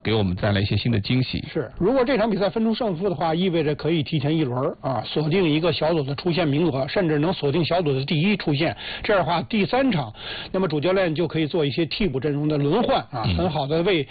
给我们带来一些新的惊喜。 是，如果这场比赛分出胜负的话，意味着可以提前一轮啊，锁定一个小组的出线名额，甚至能锁定小组的第一出线。这样的话，第3场，那么主教练就可以做一些替补阵容的轮换啊，很好的为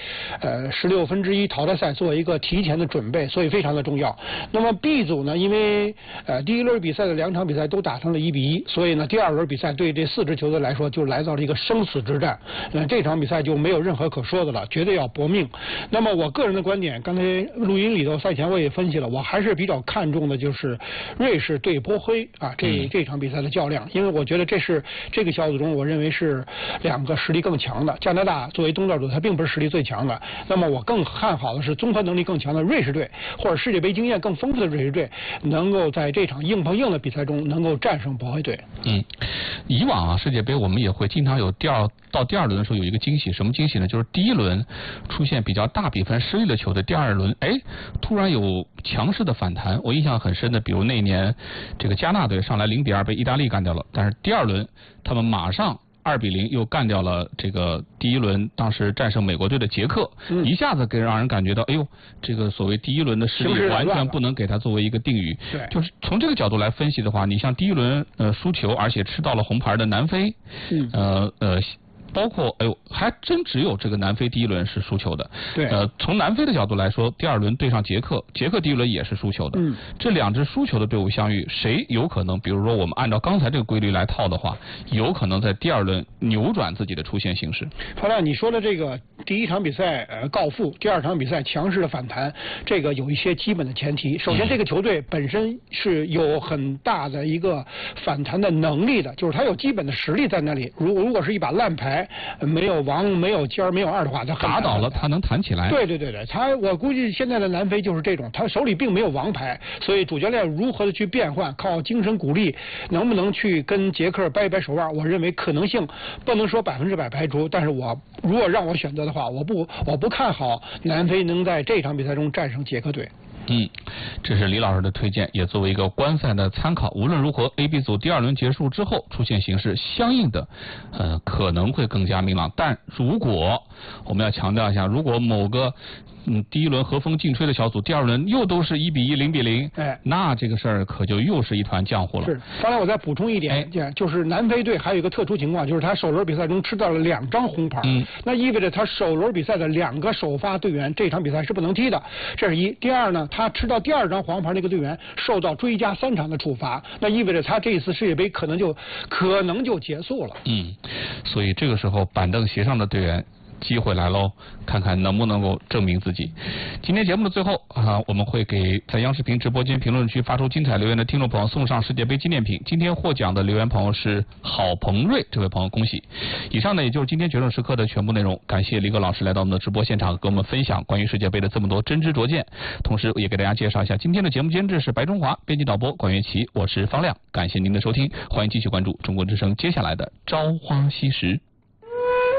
16分之一淘汰赛做一个提前的准备，所以非常的重要。那么 B 组呢，因为第一轮比赛的2场比赛都打成了1比1，所以呢，第2轮比赛对这4支球队来说就来到了一个生死之战。这场比赛就没有任何可说的了，绝对要搏命。那么我个人的观点，刚才录音里头赛前我也分析了，我还是比较看重的就是瑞士对波黑啊这场比赛的较量，因为我觉得这是这个小组中我认为是2个实力更强的。加拿大作为东道主，它并不是实力最强的，那么我更看好的是综合能力更强的瑞士队，或者世界杯经验更丰富的瑞士队，能够在这场硬碰硬的比赛中能够战胜波黑队。 以往啊世界杯我们也会经常有到第2轮的时候有一个惊喜，什么惊喜呢？就是第1轮出现比较大比分失利的球队，第2轮突然有强势的反弹。我印象很深的，比如那一年这个加纳队上来0比2被意大利干掉了，但是第2轮他们马上2比0又干掉了这个第1轮当时战胜美国队的捷克，一下子让人感觉到，哎呦，这个所谓第1轮的实力完全不能给他作为一个定语。 对， 就是从这个角度来分析的话，你像第1轮输球而且吃到了红牌的南非，包括还真只有这个南非第1轮是输球的。 对， 从南非的角度来说，第2轮对上捷克，捷克第1轮也是输球的。这2支输球的队伍相遇，谁有可能？比如说我们按照刚才这个规律来套的话，有可能在第2轮扭转自己的出线形势。 方亮，你说的这个第1场比赛告负，第2场比赛强势的反弹，这个有一些基本的前提。首先，这个球队本身是有很大的一个反弹的能力的，就是他有基本的实力在那里。如果是一把烂牌，没有王、没有尖、没有二的话，他打倒了他能弹起来。 对，我估计现在的南非就是这种，他手里并没有王牌，所以主教练如何的去变换，靠精神鼓励，能不能去跟捷克掰一掰手腕，我认为可能性不能说100%排除，但是如果让我选择的话，我不看好南非能在这场比赛中战胜捷克队。 这是李老师的推荐，也作为一个观赛的参考。无论如何 ，A、B 组第2轮结束之后，出现形势相应的，可能会更加明朗。但如果我们要强调一下，如果某个第1轮和风劲吹的小组，第2轮又都是1比1、0比0，那这个事儿可就又是一团浆糊了。 是，刚才我再补充一点，就是南非队还有一个特殊情况，就是他首轮比赛中吃到了2张红牌，那意味着他首轮比赛的2个首发队员这场比赛是不能踢的，这是一。第2呢，他吃到第2张黄牌那个队员受到追加3场的处罚，那意味着他这一次世界杯可能就结束了。 所以这个时候板凳席上的队员机会来喽，看看能不能够证明自己。今天节目的最后我们会给在央视频直播间评论区发出精彩留言的听众朋友送上世界杯纪念品。今天获奖的留言朋友是郝鹏瑞，这位朋友恭喜。以上呢也就是今天决胜时刻的全部内容，感谢李葛老师来到我们的直播现场，跟我们分享关于世界杯的这么多真知灼见。同时也给大家介绍一下今天的节目监制是白中华，编辑导播管乐琪，我是方亮，感谢您的收听，欢迎继续关注中国之声接下来的朝花夕拾。